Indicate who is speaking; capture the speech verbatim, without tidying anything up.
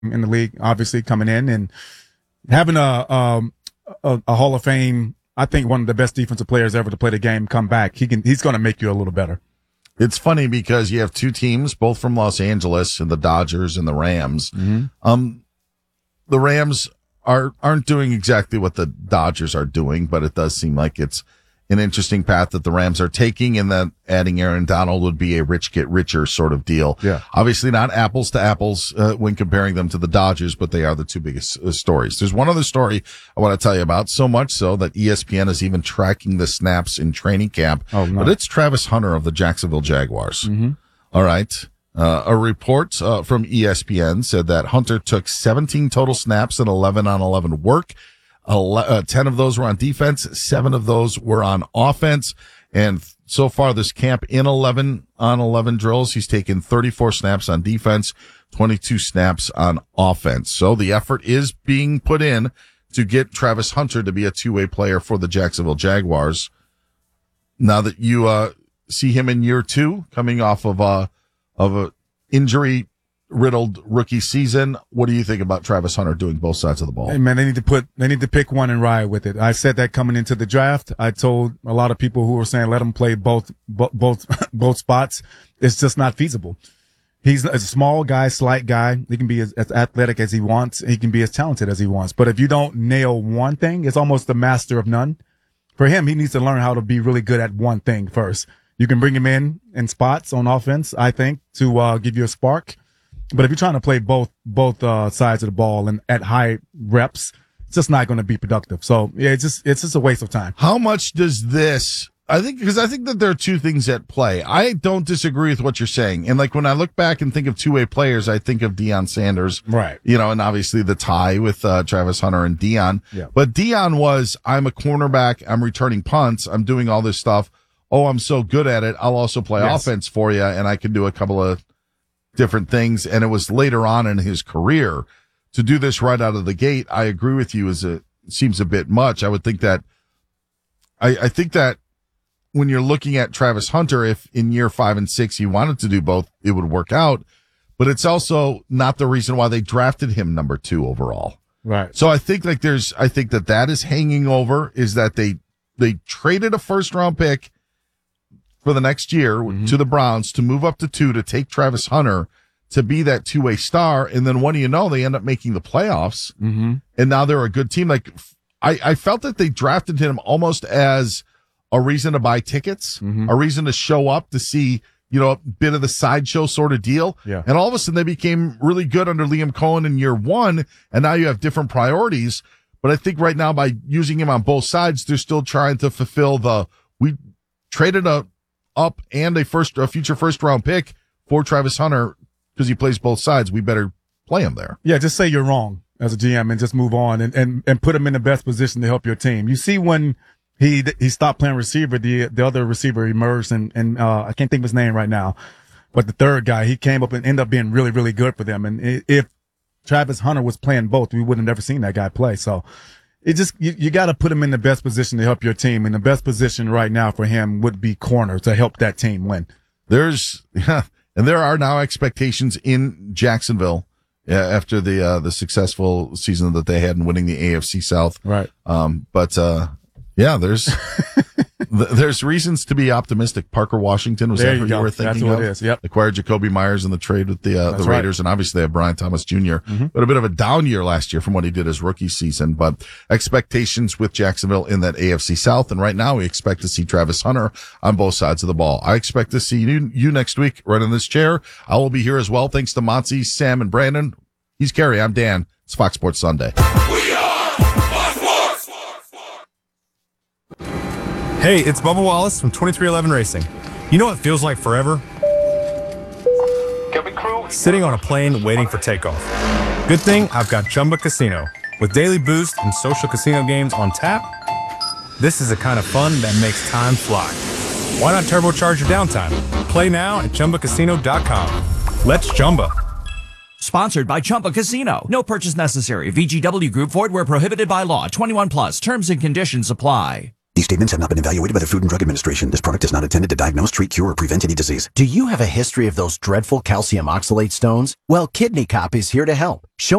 Speaker 1: in the league, obviously coming in and having a, um, a, a Hall of Fame, I think one of the best defensive players ever to play the game come back. He can, he's going to make you a little better.
Speaker 2: It's funny because you have two teams, both from Los Angeles, and the Dodgers and the Rams.
Speaker 1: Mm-hmm.
Speaker 2: Um, the Rams are, aren't doing exactly what the Dodgers are doing, but it does seem like it's an interesting path that the Rams are taking, and that adding Aaron Donald would be a rich get richer sort of deal.
Speaker 1: Yeah.
Speaker 2: Obviously not apples to apples uh, when comparing them to the Dodgers, but they are the two biggest uh, stories. There's one other story I want to tell you about, so much so that E S P N is even tracking the snaps in training camp.
Speaker 1: Oh, no.
Speaker 2: But it's Travis Hunter of the Jacksonville Jaguars.
Speaker 1: Mm-hmm.
Speaker 2: All right. Uh, a report uh, from E S P N said that Hunter took seventeen total snaps and eleven on eleven work. Uh, ten of those were on defense. Seven of those were on offense. And so far this camp in eleven on eleven drills, he's taken thirty-four snaps on defense, twenty-two snaps on offense. So the effort is being put in to get Travis Hunter to be a two-way player for the Jacksonville Jaguars. Now that you, uh, see him in year two coming off of, uh, of a injury riddled rookie season, what do you think about Travis Hunter doing both sides of the ball?
Speaker 1: Hey man, they need to put, they need to pick one and ride with it. I said that coming into the draft. I told a lot of people who were saying let him play both, both, both, both spots. It's just not feasible. He's a small guy, slight guy. He can be as, as athletic as he wants. He can be as talented as he wants. But if you don't nail one thing, it's almost the master of none. For him, he needs to learn how to be really good at one thing first. You can bring him in in spots on offense, I think, to uh, give you a spark. But if you're trying to play both both uh, sides of the ball and at high reps, it's just not going to be productive. So yeah, it's just it's just a waste of time.
Speaker 2: How much does this? I think because I think that there are two things at play. I don't disagree with what you're saying, and like when I look back and think of two way players, I think of Deion Sanders,
Speaker 1: right?
Speaker 2: You know, and obviously the tie with uh, Travis Hunter and Deion.
Speaker 1: Yeah.
Speaker 2: But Deion was, I'm a cornerback, I'm returning punts, I'm doing all this stuff. Oh, I'm so good at it. I'll also play
Speaker 1: yes.
Speaker 2: offense for you, and I can do a couple of different things. And it was later on in his career to do this right out of the gate. I agree with you. Is a seems a bit much. I would think that. I, I think that when you're looking at Travis Hunter, if in year five and six he wanted to do both, it would work out. But it's also not the reason why they drafted him number two overall.
Speaker 1: Right.
Speaker 2: So I think like there's. I think that that is hanging over. Is that they they traded a first round pick for the next year mm-hmm. to the Browns to move up to two to take Travis Hunter to be that two-way star. And then what do you know? They end up making the playoffs.
Speaker 1: Mm-hmm.
Speaker 2: And now they're a good team. Like I, I felt that they drafted him almost as a reason to buy tickets,
Speaker 1: mm-hmm.
Speaker 2: a reason to show up to see, you know, a bit of the sideshow sort of deal.
Speaker 1: Yeah.
Speaker 2: And all of a sudden they became really good under Liam Cohen in year one. And now you have different priorities. But I think right now by using him on both sides, they're still trying to fulfill the, we traded a, up and a first, a future first round pick for Travis Hunter because he plays both sides. We better play him there.
Speaker 1: Yeah, just say you're wrong as a G M and just move on and, and, and put him in the best position to help your team. You see when he he stopped playing receiver, the the other receiver emerged and, and uh, I can't think of his name right now, but the third guy, he came up and ended up being really, really good for them. And if Travis Hunter was playing both, we would have never seen that guy play. So it just, you, you got to put him in the best position to help your team. And the best position right now for him would be corner to help that team win.
Speaker 2: There's, yeah, and there are now expectations in Jacksonville uh, after the, uh, the successful season that they had in winning the A F C South.
Speaker 1: Right.
Speaker 2: Um, but, uh, yeah, there's, th- there's reasons to be optimistic. Parker Washington, was
Speaker 1: there
Speaker 2: that
Speaker 1: you
Speaker 2: who
Speaker 1: go.
Speaker 2: you were thinking
Speaker 1: That's what
Speaker 2: of?
Speaker 1: it is. Yep.
Speaker 2: Acquired Jacoby Myers in the trade with the, uh, the Raiders.
Speaker 1: Right.
Speaker 2: And obviously they have Brian Thomas Junior
Speaker 1: Mm-hmm.
Speaker 2: But a bit of a down year last year from what he did his rookie season, but expectations with Jacksonville in that A F C South. And right now we expect to see Travis Hunter on both sides of the ball. I expect to see you, you next week right in this chair. I will be here as well. Thanks to Monty, Sam, and Brandon. He's Kerry. I'm Dan. It's Fox Sports Sunday.
Speaker 3: We are Fox Sports.
Speaker 4: Hey, it's Bubba Wallace from twenty-three eleven Racing. You know what feels like forever? Sitting on a plane waiting for takeoff. Good thing I've got Chumba Casino. With daily boost and social casino games on tap, this is the kind of fun that makes time fly. Why not turbocharge your downtime? Play now at Chumba Casino dot com. Let's Chumba.
Speaker 5: Sponsored by Chumba Casino. No purchase necessary. V G W Group. Void where prohibited by law. twenty-one plus. Terms and conditions apply.
Speaker 6: These statements have not been evaluated by the Food and Drug Administration. This product is not intended to diagnose, treat, cure, or prevent any disease.
Speaker 7: Do you have a history of those dreadful calcium oxalate stones? Well, Kidney Cop is here to help. Show